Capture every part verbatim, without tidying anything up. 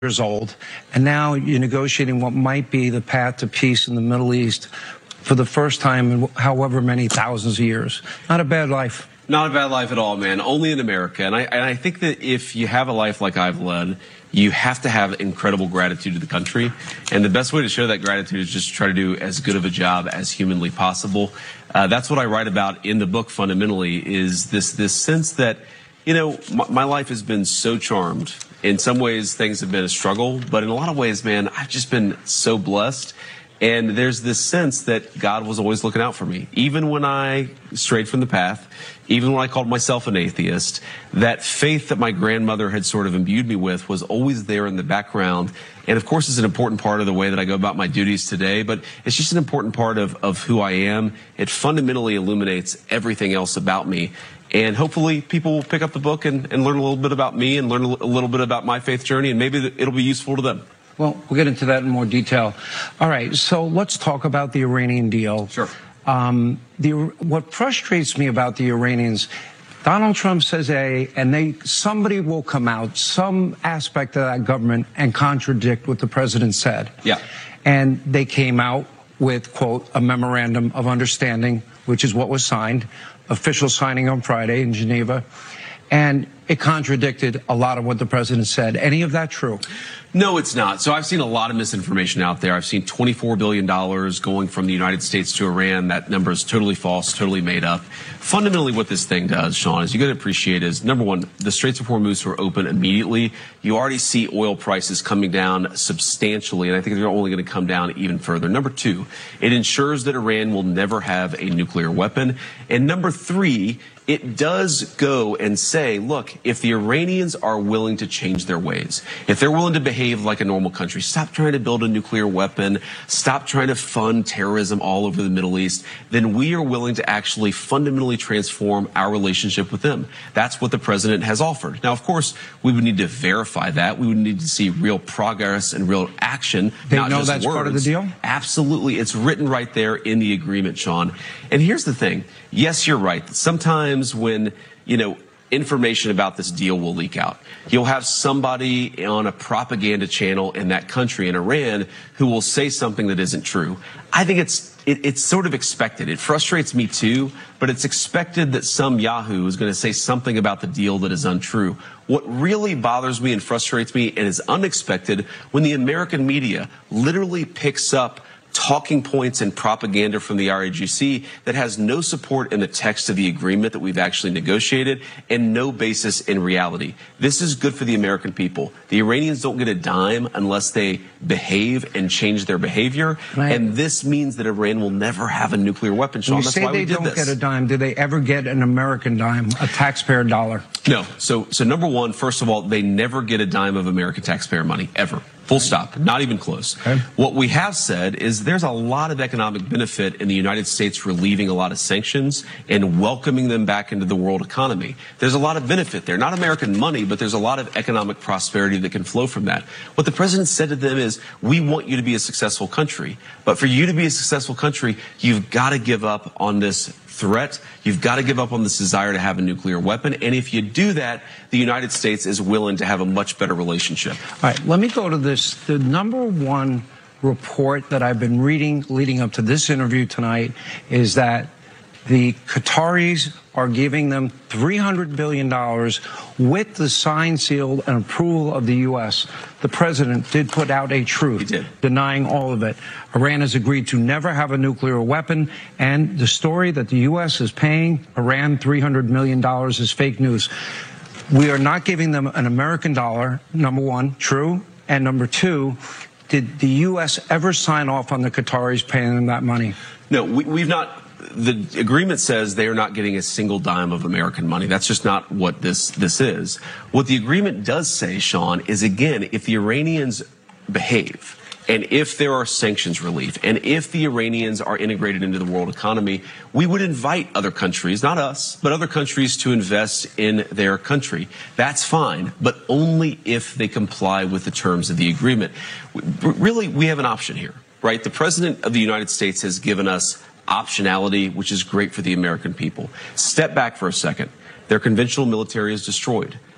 years old, and now you're negotiating what might be the path to peace in the Middle East for the first time in however many thousands of years. Not a bad life. Not a bad life at all, man. Only in America. And I, and I think that if you have a life like I've led, you have to have incredible gratitude to the country. And the best way to show that gratitude is just try to do as good of a job as humanly possible. Uh, that's what I write about in the book, fundamentally, is this, this sense that, you know, my, my life has been so charmed. In some ways, things have been a struggle, but in a lot of ways, man, I've just been so blessed. And there's this sense that God was always looking out for me. Even when I strayed from the path, even when I called myself an atheist, that faith that my grandmother had sort of imbued me with was always there in the background. And of course, it's an important part of the way that I go about my duties today, but it's just an important part of, of who I am. It fundamentally illuminates everything else about me. And hopefully people will pick up the book and, and learn a little bit about me and learn a little bit about my faith journey, and maybe it'll be useful to them. Well, we'll get into that in more detail. All right, so let's talk about the Iranian deal. Sure. Um, the, what frustrates me about the Iranians, Donald Trump says A, and they somebody will come out, some aspect of that government, and contradict what the president said. Yeah. And they came out with, quote, a memorandum of understanding, which is what was signed, official signing on Friday in Geneva. And it contradicted a lot of what the president said. Any of that true? No, it's not. So I've seen a lot of misinformation out there. I've seen twenty-four billion dollars going from the United States to Iran. That number is totally false, totally made up. Fundamentally, what this thing does, Sean, is you got to appreciate is, number one, the Straits of Hormuz were open immediately. You already see oil prices coming down substantially, and I think they're only going to come down even further. Number two, it ensures that Iran will never have a nuclear weapon. And number three, it does go and say, look, if the Iranians are willing to change their ways, if they're willing to behave like a normal country, stop trying to build a nuclear weapon, stop trying to fund terrorism all over the Middle East, then we are willing to actually fundamentally transform our relationship with them. That's what the president has offered. Now, of course, we would need to verify that. We would need to see real progress and real action. They not know just that's words. Part of the deal? Absolutely. It's written right there in the agreement, Sean. And here's the thing. Yes, you're right. Sometimes when, you know, information about this deal will leak out, you'll have somebody on a propaganda channel in that country, in Iran, who will say something that isn't true. I think it's it, it's sort of expected. It frustrates me too, but it's expected that some Yahoo is going to say something about the deal that is untrue. What really bothers me and frustrates me, and is unexpected, when the American media literally picks up talking points and propaganda from the R A G C that has no support in the text of the agreement that we've actually negotiated and no basis in reality. This is good for the American people. The Iranians don't get a dime unless they behave and change their behavior. Right. And this means that Iran will never have a nuclear weapon, Sean. When you That's say why they we did don't this. get a dime, do they ever get an American dime, a taxpayer dollar? No. So, so number one, first of all, they never get a dime of American taxpayer money, ever. Full stop. Not even close. Okay. What we have said is there's a lot of economic benefit in the United States relieving a lot of sanctions and welcoming them back into the world economy. There's a lot of benefit there. Not American money, but there's a lot of economic prosperity that can flow from that. What the president said to them is, we want you to be a successful country. But for you to be a successful country, you've got to give up on this threat. You've got to give up on this desire to have a nuclear weapon. And if you do that, the United States is willing to have a much better relationship. All right, let me go to this. The number one report that I've been reading leading up to this interview tonight is that the Qataris are giving them three hundred billion dollars with the sign, seal, and approval of the U S. The president did put out a truth, he did. denying all of it. Iran has agreed to never have a nuclear weapon, and the story that the U S is paying Iran three hundred million dollars is fake news. We are not giving them an American dollar, number one, true, and number two, did the U S ever sign off on the Qataris paying them that money? No, we, we've not. The agreement says they are not getting a single dime of American money. That's just not what this this is. What the agreement does say, Sean, is, again, if the Iranians behave, and if there are sanctions relief, and if the Iranians are integrated into the world economy, we would invite other countries, not us, but other countries to invest in their country. That's fine, but only if they comply with the terms of the agreement. Really, we have an option here, right? The president of the United States has given us optionality, which is great for the American people. Step back for a second. Their conventional military is destroyed.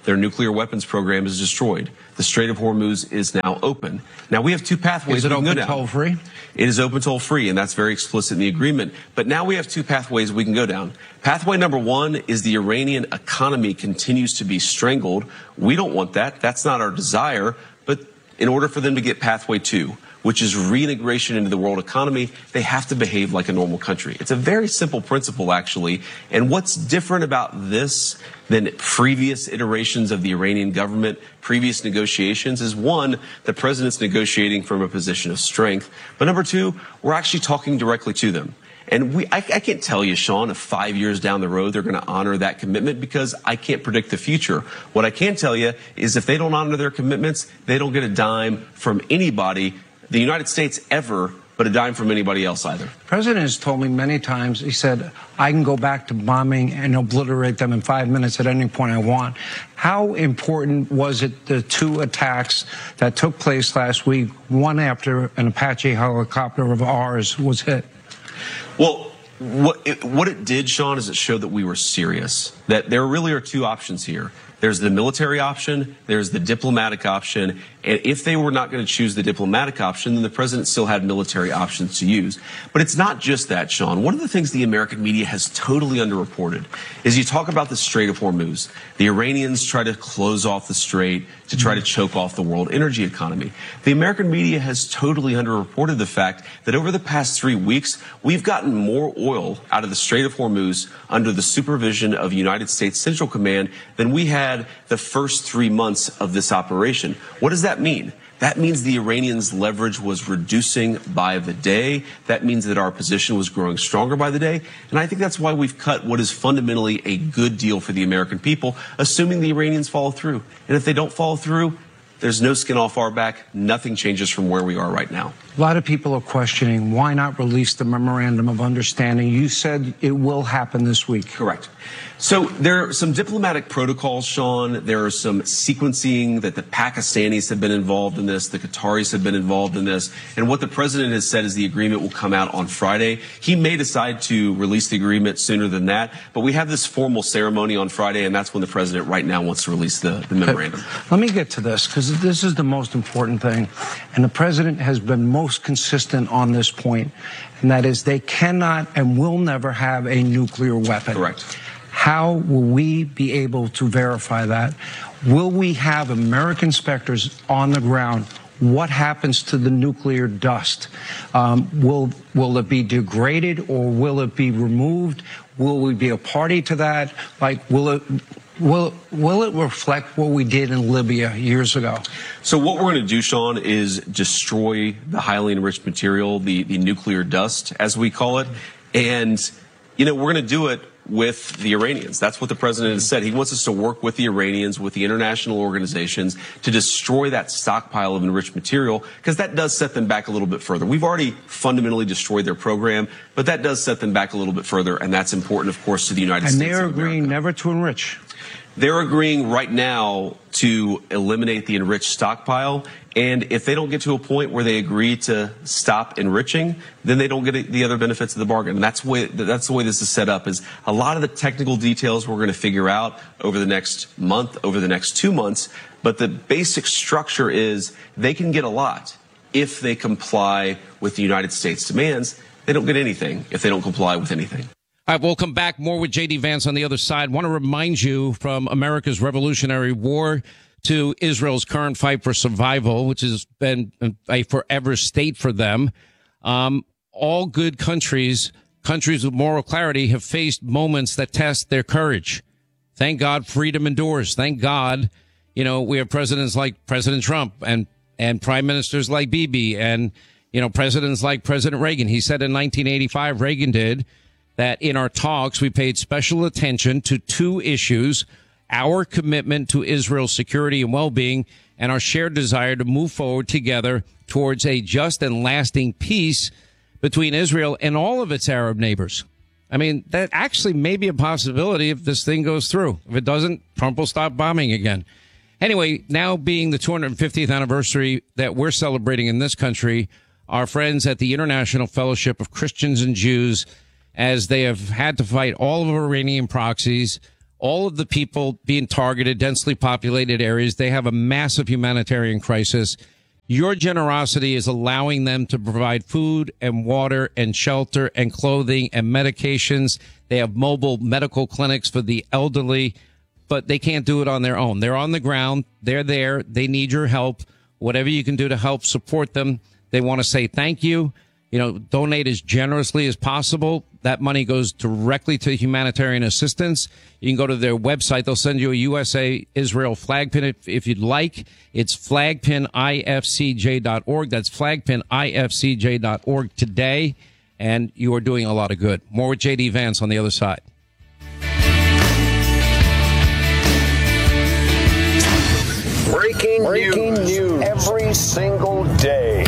Their nuclear weapons program is destroyed. The Strait of Hormuz is now open. Now, we have two pathways. Is it we can go open down. toll free? It is open toll free, and that's very explicit in the agreement. But now we have two pathways we can go down. Pathway number one is the Iranian economy continues to be strangled. We don't want that. That's not our desire. But in order for them to get pathway two, which is reintegration into the world economy, they have to behave like a normal country. It's a very simple principle, actually. And what's different about this than previous iterations of the Iranian government, previous negotiations, is one, the president's negotiating from a position of strength. But number two, we're actually talking directly to them. And we, I, I can't tell you, Sean, if five years down the road they're going to honor that commitment, because I can't predict the future. What I can tell you is if they don't honor their commitments, they don't get a dime from anybody, the United States ever, but a dime from anybody else either. The president has told me many times, he said, I can go back to bombing and obliterate them in five minutes at any point I want. How important was it, the two attacks that took place last week, one after an Apache helicopter of ours was hit? Well, what it, what it did, Sean, is it showed that we were serious, that there really are two options here. There's the military option, there's the diplomatic option, and if they were not going to choose the diplomatic option, then the president still had military options to use. But it's not just that, Sean. One of the things the American media has totally underreported is you talk about the Strait of Hormuz. The Iranians try to close off the strait to try to choke off the world energy economy. The American media has totally underreported the fact that over the past three weeks, we've gotten more oil out of the Strait of Hormuz under the supervision of United States Central Command than we had the first three months of this operation. What does that mean? That means the Iranians' leverage was reducing by the day. That means that our position was growing stronger by the day. And I think that's why we've cut what is fundamentally a good deal for the American people, assuming the Iranians follow through. And if they don't follow through, there's no skin off our back. Nothing changes from where we are right now. A lot of people are questioning why not release the memorandum of understanding. You said it will happen this week. Correct. So there are some diplomatic protocols, Sean. There are some sequencing that the Pakistanis have been involved in this. The Qataris have been involved in this. And what the president has said is the agreement will come out on Friday. He may decide to release the agreement sooner than that. But we have this formal ceremony on Friday, and that's when the president right now wants to release the, the memorandum. Let me get to this, because this is the most important thing. And the president has been most consistent on this point, and that is they cannot and will never have a nuclear weapon. Correct. How will we be able to verify that? Will we have American inspectors on the ground? What happens to the nuclear dust? Um, will will it be degraded or will it be removed? Will we be a party to that? Like, will it will will it reflect what we did in Libya years ago? So what we're going to do, Sean, is destroy the highly enriched material, the the nuclear dust, as we call it, and you know we're going to do it with the Iranians. That's what the president has said. He wants us to work with the Iranians, with the international organizations, to destroy that stockpile of enriched material, because that does set them back a little bit further. We've already fundamentally destroyed their program, but that does set them back a little bit further, and that's important, of course, to the United and States. And they're agreeing never to enrich. They're agreeing right now to eliminate the enriched stockpile. And if they don't get to a point where they agree to stop enriching, then they don't get the other benefits of the bargain. And that's the way, that's the way this is set up, is a lot of the technical details we're going to figure out over the next month, over the next two months. But the basic structure is they can get a lot if they comply with the United States demands. They don't get anything if they don't comply with anything. All right, we'll come back more with J D. Vance on the other side. Want to remind you, from America's Revolutionary War to Israel's current fight for survival, which has been a forever state for them, um, all good countries, countries with moral clarity, have faced moments that test their courage. Thank God freedom endures. Thank God, you know, we have presidents like President Trump and, and prime ministers like Bibi and, you know, presidents like President Reagan. He said in nineteen eighty-five, Reagan did, that in our talks, we paid special attention to two issues: our commitment to Israel's security and well-being, and our shared desire to move forward together towards a just and lasting peace between Israel and all of its Arab neighbors. I mean, that actually may be a possibility if this thing goes through. If it doesn't, Trump will stop bombing again. Anyway, now being the two hundred fiftieth anniversary that we're celebrating in this country, our friends at the International Fellowship of Christians and Jews, as they have had to fight all of Iranian proxies, all of the people being targeted, densely populated areas, they have a massive humanitarian crisis. Your generosity is allowing them to provide food and water and shelter and clothing and medications. They have mobile medical clinics for the elderly, but they can't do it on their own. They're on the ground. They're there. They need your help. Whatever you can do to help support them. They want to say thank you. You know, donate as generously as possible. That money goes directly to humanitarian assistance. You can go to their website. They'll send you a U S A Israel flag pin if, if you'd like. It's flag pin I F C J dot org. That's flag pin I F C J dot org today. And you are doing a lot of good. More with J D Vance on the other side. Breaking, Breaking news. news every single day.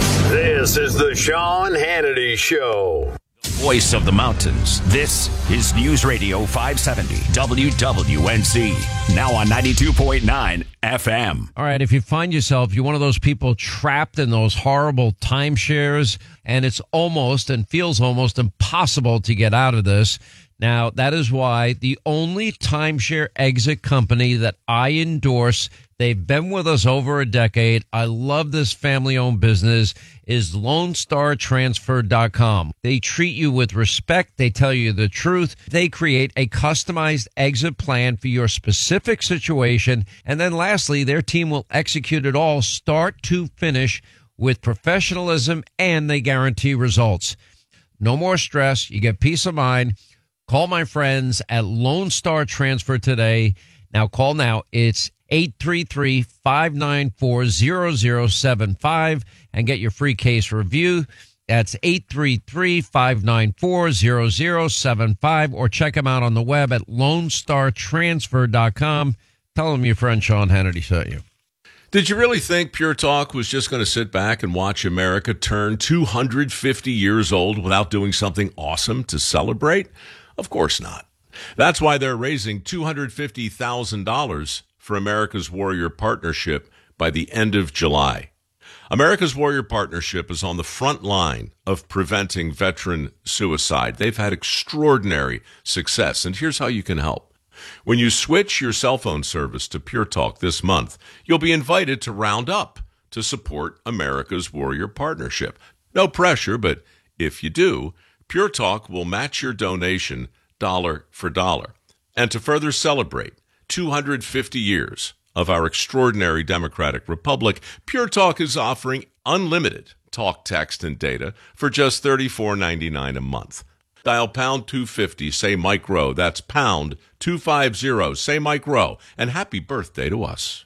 This is the Sean Hannity Show. Voice of the mountains. This is News Radio five seventy W W N Z. Now on ninety-two point nine F M. All right, if you find yourself, you're one of those people trapped in those horrible timeshares, and it's almost and feels almost impossible to get out of this. Now, that is why the only timeshare exit company that I endorse, they've been with us over a decade, I love this family-owned business, is Lone Star Transfer dot com. They treat you with respect. They tell you the truth. They create a customized exit plan for your specific situation. And then lastly, their team will execute it all start to finish with professionalism, and they guarantee results. No more stress. You get peace of mind. Call my friends at Lone Star Transfer today. Now, call now. It's eight three three, five nine four, zero zero seven five and get your free case review. That's eight three three, five nine four, zero zero seven five, or check them out on the web at Lone Star Transfer dot com. Tell them your friend Sean Hannity sent you. Did you really think Pure Talk was just going to sit back and watch America turn two hundred fifty years old without doing something awesome to celebrate? Of course not. That's why they're raising two hundred fifty thousand dollars for America's Warrior Partnership by the end of July. America's Warrior Partnership is on the front line of preventing veteran suicide. They've had extraordinary success, and here's how you can help. When you switch your cell phone service to Pure Talk this month, you'll be invited to round up to support America's Warrior Partnership. No pressure, but if you do, Pure Talk will match your donation dollar for dollar. And to further celebrate two hundred fifty years of our extraordinary democratic republic, Pure Talk is offering unlimited talk, text, and data for just thirty-four ninety-nine a month. Dial pound two fifty, say Mike Rowe. That's pound two fifty, say Mike Rowe. And happy birthday to us.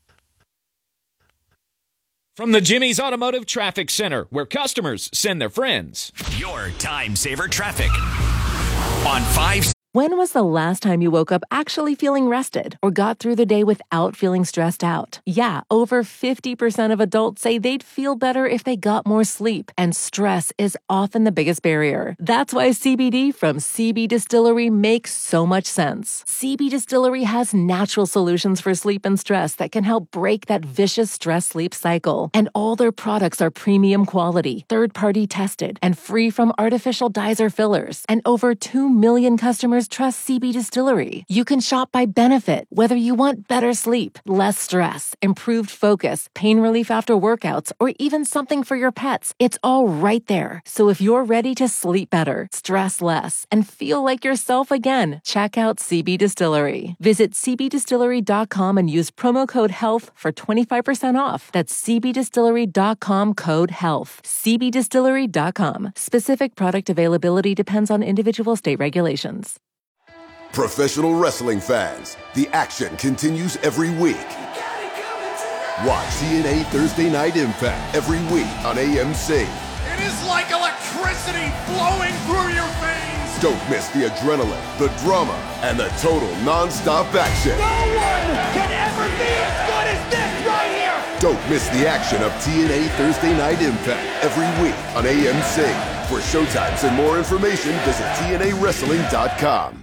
From the Jimmy's Automotive Traffic Center, where customers send their friends. Your time saver traffic on five. When was the last time you woke up actually feeling rested or got through the day without feeling stressed out? Yeah, over fifty percent of adults say they'd feel better if they got more sleep, and stress is often the biggest barrier. That's why C B D from C B Distillery makes so much sense. C B Distillery has natural solutions for sleep and stress that can help break that vicious stress-sleep cycle. And all their products are premium quality, third-party tested, and free from artificial dyes or fillers. And over two million customers trust C B Distillery. You can shop by benefit, whether you want better sleep, less stress, improved focus, pain relief after workouts, or even something for your pets. It's all right there. So if you're ready to sleep better, stress less, and feel like yourself again, check out C B Distillery. Visit C B distillery dot com and use promo code HEALTH for twenty-five percent off. That's C B distillery dot com code HEALTH. C B distillery dot com. Specific product availability depends on individual state regulations. Professional wrestling fans, the action continues every week. Watch T N A Thursday Night Impact every week on A M C. It is like electricity flowing through your veins. Don't miss the adrenaline, the drama, and the total non-stop action. No one can ever be as good as this right here. Don't miss the action of T N A Thursday Night Impact every week on A M C. For showtimes and more information, visit T N A wrestling dot com.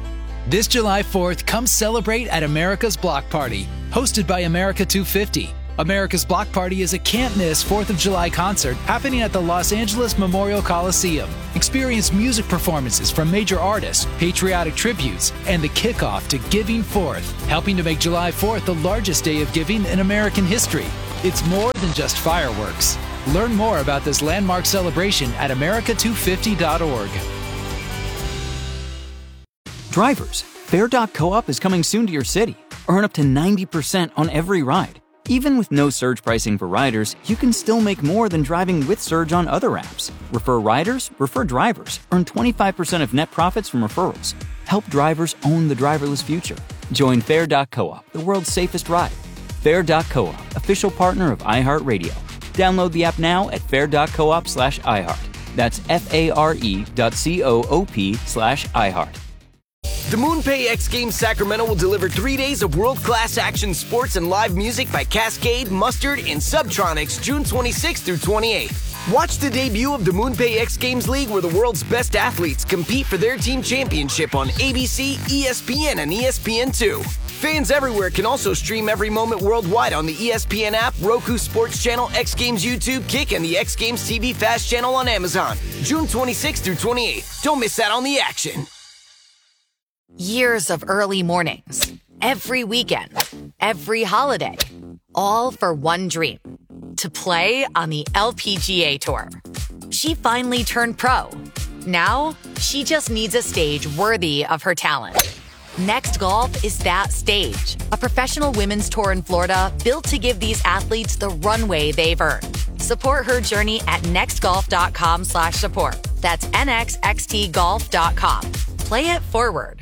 This July fourth, come celebrate at America's Block Party, hosted by America two fifty. America's Block Party is a can't-miss fourth of July concert happening at the Los Angeles Memorial Coliseum. Experience music performances from major artists, patriotic tributes, and the kickoff to Giving Fourth, helping to make July fourth the largest day of giving in American history. It's more than just fireworks. Learn more about this landmark celebration at America two fifty dot org. Drivers, Fare dot coop is coming soon to your city. Earn up to ninety percent on every ride. Even with no surge pricing for riders, you can still make more than driving with Surge on other apps. Refer riders, refer drivers. Earn twenty-five percent of net profits from referrals. Help drivers own the driverless future. Join Fare dot coop, the world's safest ride. Fare dot coop, official partner of iHeartRadio. Download the app now at fare dot coop slash iHeart. That's F-A-R-E dot C-O-O-P slash iHeart. The MoonPay X Games Sacramento will deliver three days of world-class action sports and live music by Cascade, Mustard, and Subtronics June twenty-sixth through twenty-eighth. Watch the debut of the MoonPay X Games League, where the world's best athletes compete for their team championship on A B C, E S P N, and E S P N two. Fans everywhere can also stream every moment worldwide on the E S P N app, Roku Sports Channel, X Games YouTube, Kick, and the X Games T V Fast Channel on Amazon. June twenty-sixth through twenty-eighth. Don't miss out on the action. Years of early mornings, every weekend, every holiday, all for one dream, to play on the L P G A Tour. She finally turned pro. Now, she just needs a stage worthy of her talent. Next Golf is that stage, a professional women's tour in Florida built to give these athletes the runway they've earned. Support her journey at nextgolf.com slash support. That's N X X T golf dot com. Play it forward.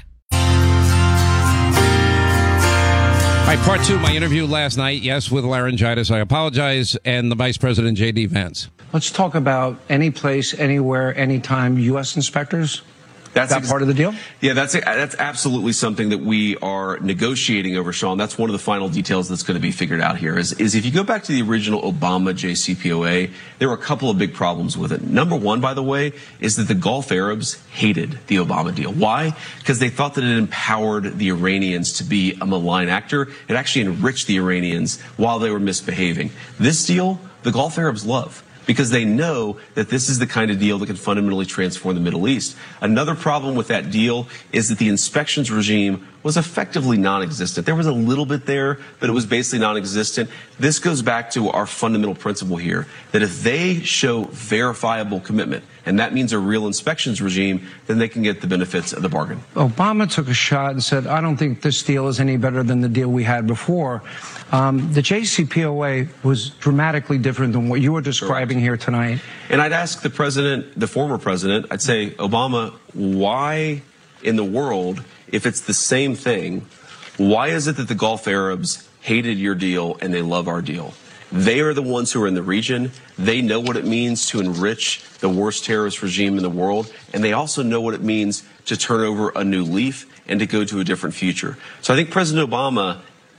All right, part two, my interview last night, yes, with laryngitis. I apologize, and the Vice President, J D. Vance. Let's talk about any place, anywhere, anytime, U S inspectors. That's that ex- part of the deal? Yeah, that's that's absolutely something that we are negotiating over, Sean. That's one of the final details that's going to be figured out here. Is, is if you go back to the original Obama J C P O A, there were a couple of big problems with it. Number one, by the way, is that the Gulf Arabs hated the Obama deal. Why? Because they thought that it empowered the Iranians to be a malign actor. It actually enriched the Iranians while they were misbehaving. This deal, the Gulf Arabs love, because they know that this is the kind of deal that can fundamentally transform the Middle East. Another problem with that deal is that the inspections regime was effectively non-existent. There was a little bit there, but it was basically non-existent. This goes back to our fundamental principle here, that if they show verifiable commitment, and that means a real inspections regime, then they can get the benefits of the bargain. Obama took a shot and said, I don't think this deal is any better than the deal we had before. Um, the J C P O A was dramatically different than what you were describing here tonight. And I'd ask the president, the former president, I'd say, Obama, why in the world, if it's the same thing, why is it that the Gulf Arabs hated your deal and they love our deal? They are the ones who are in the region. They know what it means to enrich the worst terrorist regime in the world. And they also know what it means to turn over a new leaf and to go to a different future. So I think President Obama,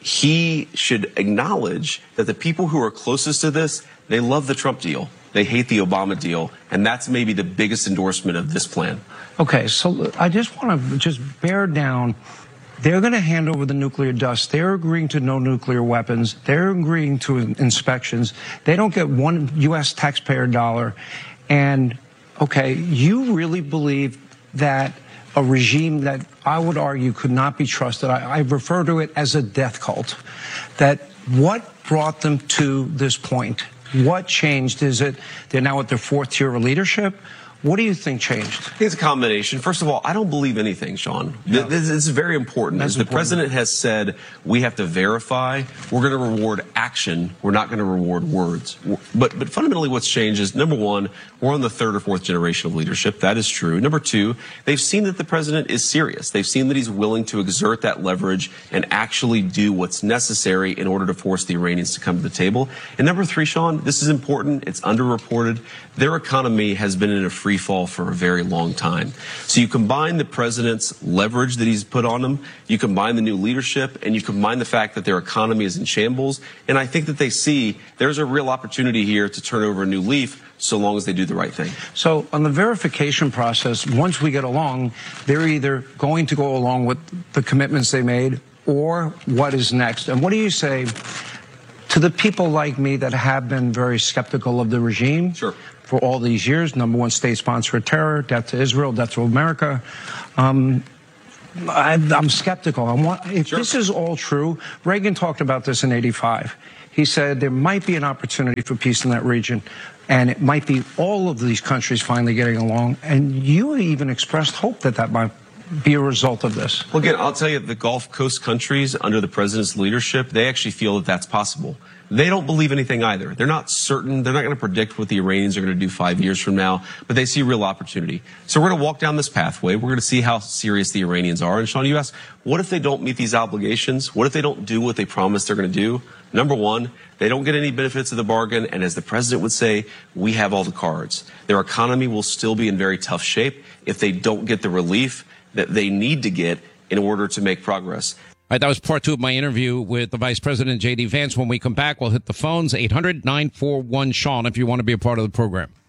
he should acknowledge that the people who are closest to this, they love the Trump deal. They hate the Obama deal. And that's maybe the biggest endorsement of this plan. Okay, so I just want to just bear down. They're going to hand over the nuclear dust. They're agreeing to no nuclear weapons. They're agreeing to inspections. They don't get one U S taxpayer dollar. And, okay, you really believe that a regime that I would argue could not be trusted, I, I refer to it as a death cult, that what brought them to this point? What changed? Is it they're now at their fourth tier of leadership? What do you think changed? I think it's a combination. First of all, I don't believe anything, Sean. No. This is very important. As the important. President has said, we have to verify. We're going to reward action. We're not going to reward words. But but fundamentally what's changed is, number one, we're on the third or fourth generation of leadership. That is true. Number two, they've seen that the president is serious. They've seen that he's willing to exert that leverage and actually do what's necessary in order to force the Iranians to come to the table. And number three, Sean, this is important. It's underreported. Their economy has been in a free fall for a very long time. So you combine the president's leverage that he's put on them, you combine the new leadership, and you combine the fact that their economy is in shambles, and I think that they see there's a real opportunity here to turn over a new leaf so long as they do the right thing. So on the verification process, once we get along, they're either going to go along with the commitments they made or what is next. And what do you say to the people like me that have been very skeptical of the regime sure. for all these years, number one state sponsor of terror, death to Israel, death to America, um, I, I'm skeptical. I want, if sure. this is all true, Reagan talked about this in eighty-five. He said there might be an opportunity for peace in that region, and it might be all of these countries finally getting along. And you even expressed hope that that might be a result of this. Well, again, I'll tell you, the Gulf Coast countries under the president's leadership, they actually feel that that's possible. They don't believe anything either. They're not certain. They're not going to predict what the Iranians are going to do five years from now, but they see real opportunity. So we're going to walk down this pathway. We're going to see how serious the Iranians are. And Sean, you asked, what if they don't meet these obligations? What if they don't do what they promised they're going to do? Number one, they don't get any benefits of the bargain. And as the president would say, we have all the cards. Their economy will still be in very tough shape if they don't get the relief that they need to get in order to make progress. All right, that was part two of my interview with the Vice President, J D. Vance. When we come back, we'll hit the phones, eight hundred, nine four one, Sean, if you want to be a part of the program.